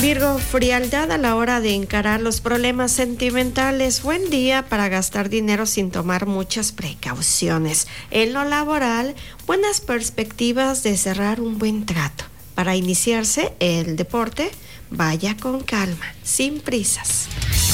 Virgo, frialdad a la hora de encarar los problemas sentimentales. Buen día para gastar dinero sin tomar muchas precauciones. En lo laboral, buenas perspectivas de cerrar un buen trato. Para iniciarse el deporte, vaya con calma, sin prisas.